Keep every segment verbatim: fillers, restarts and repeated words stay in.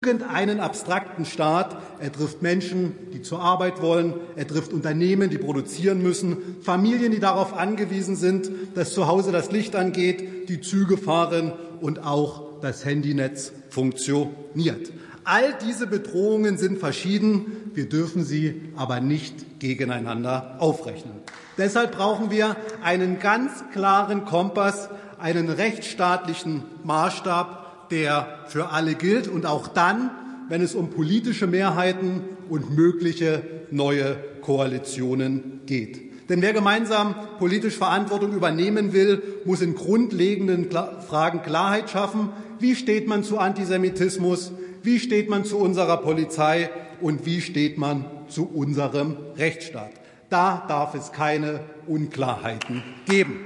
irgendeinen abstrakten Staat. Er trifft Menschen, die zur Arbeit wollen. Er trifft Unternehmen, die produzieren müssen. Familien, die darauf angewiesen sind, dass zu Hause das Licht angeht, die Züge fahren und auch das Handynetz funktioniert. All diese Bedrohungen sind verschieden. Wir dürfen sie aber nicht gegeneinander aufrechnen. Deshalb brauchen wir einen ganz klaren Kompass, einen rechtsstaatlichen Maßstab, der für alle gilt, und auch dann, wenn es um politische Mehrheiten und mögliche neue Koalitionen geht. Denn wer gemeinsam politisch Verantwortung übernehmen will, muss in grundlegenden Fragen Klarheit schaffen. Wie steht man zu Antisemitismus? Wie steht man zu unserer Polizei? Und wie steht man zu unserem Rechtsstaat? Da darf es keine Unklarheiten geben.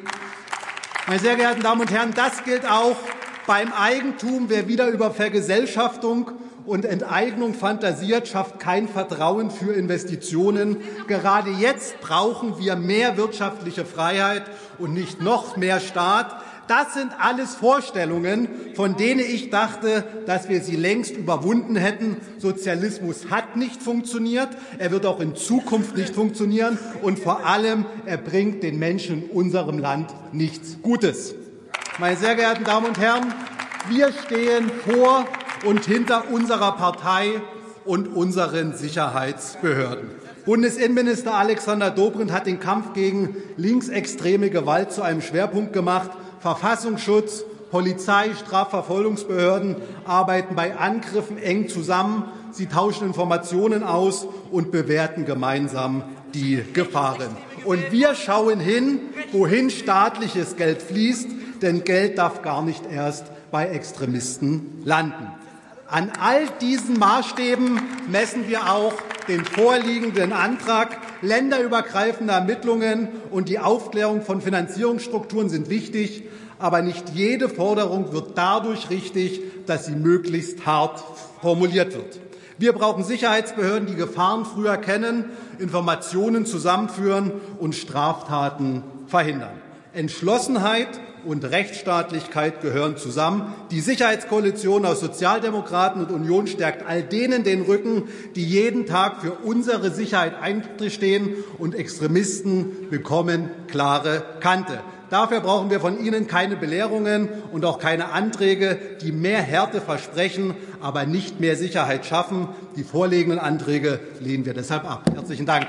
Meine sehr geehrten Damen und Herren, das gilt auch beim Eigentum. Wer wieder über Vergesellschaftung und Enteignung fantasiert, schafft kein Vertrauen für Investitionen. Gerade jetzt brauchen wir mehr wirtschaftliche Freiheit und nicht noch mehr Staat. Das sind alles Vorstellungen, von denen ich dachte, dass wir sie längst überwunden hätten. Sozialismus hat nicht funktioniert, er wird auch in Zukunft nicht funktionieren, und vor allem, er bringt den Menschen in unserem Land nichts Gutes. Meine sehr geehrten Damen und Herren, wir stehen vor und hinter unserer Partei und unseren Sicherheitsbehörden. Bundesinnenminister Alexander Dobrindt hat den Kampf gegen linksextreme Gewalt zu einem Schwerpunkt gemacht. Verfassungsschutz, Polizei, Strafverfolgungsbehörden arbeiten bei Angriffen eng zusammen. Sie tauschen Informationen aus und bewerten gemeinsam die Gefahren. Und wir schauen hin, wohin staatliches Geld fließt, denn Geld darf gar nicht erst bei Extremisten landen. An all diesen Maßstäben messen wir auch den vorliegenden Antrag. Länderübergreifende Ermittlungen und die Aufklärung von Finanzierungsstrukturen sind wichtig, aber nicht jede Forderung wird dadurch richtig, dass sie möglichst hart formuliert wird. Wir brauchen Sicherheitsbehörden, die Gefahren früh erkennen, Informationen zusammenführen und Straftaten verhindern. Entschlossenheit und Rechtsstaatlichkeit gehören zusammen. Die Sicherheitskoalition aus Sozialdemokraten und Union stärkt all denen den Rücken, die jeden Tag für unsere Sicherheit einstehen, und Extremisten bekommen klare Kante. Dafür brauchen wir von Ihnen keine Belehrungen und auch keine Anträge, die mehr Härte versprechen, aber nicht mehr Sicherheit schaffen. Die vorliegenden Anträge lehnen wir deshalb ab. Herzlichen Dank.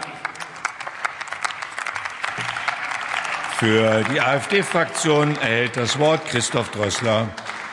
Für die AfD-Fraktion erhält das Wort Christoph Drössler.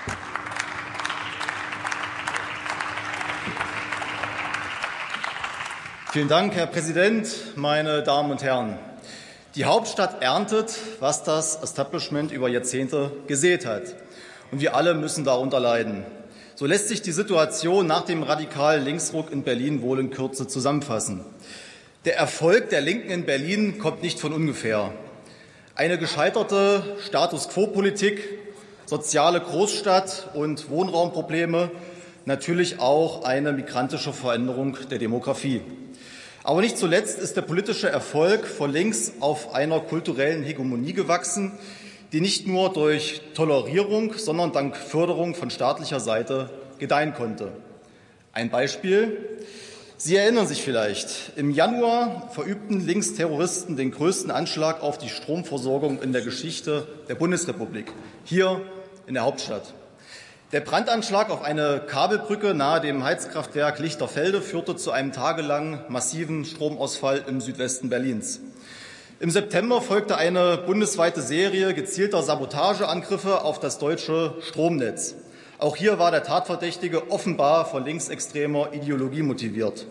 Vielen Dank, Herr Präsident, meine Damen und Herren! Die Hauptstadt erntet, was das Establishment über Jahrzehnte gesät hat. Und wir alle müssen darunter leiden. So lässt sich die Situation nach dem radikalen Linksruck in Berlin wohl in Kürze zusammenfassen. Der Erfolg der Linken in Berlin kommt nicht von ungefähr. Eine gescheiterte Status-quo-Politik, soziale Großstadt- und Wohnraumprobleme, natürlich auch eine migrantische Veränderung der Demografie. Aber nicht zuletzt ist der politische Erfolg von links auf einer kulturellen Hegemonie gewachsen, die nicht nur durch Tolerierung, sondern dank Förderung von staatlicher Seite gedeihen konnte. Ein Beispiel. Sie erinnern sich vielleicht, im Januar verübten Linksterroristen den größten Anschlag auf die Stromversorgung in der Geschichte der Bundesrepublik, hier in der Hauptstadt. Der Brandanschlag auf eine Kabelbrücke nahe dem Heizkraftwerk Lichterfelde führte zu einem tagelangen massiven Stromausfall im Südwesten Berlins. Im September folgte eine bundesweite Serie gezielter Sabotageangriffe auf das deutsche Stromnetz. Auch hier war der Tatverdächtige offenbar von linksextremer Ideologie motiviert.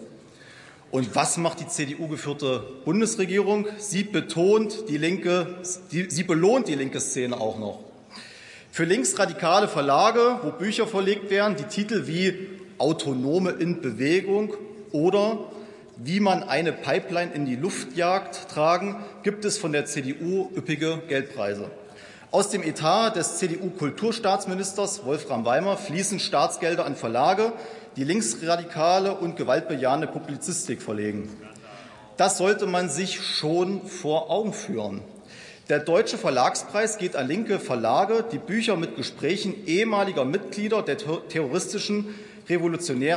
Und was macht die C D U-geführte Bundesregierung? Sie betont die linke, sie belohnt die linke Szene auch noch. Für linksradikale Verlage, wo Bücher verlegt werden, die Titel wie Autonome in Bewegung oder Wie man eine Pipeline in die Luft jagt tragen, gibt es von der C D U üppige Geldpreise. Aus dem Etat des C D U-Kulturstaatsministers Wolfram Weimer fließen Staatsgelder an Verlage, die linksradikale und gewaltbejahende Publizistik verlegen. Das sollte man sich schon vor Augen führen. Der Deutsche Verlagspreis geht an linke Verlage, die Bücher mit Gesprächen ehemaliger Mitglieder der terroristischen Revolutionären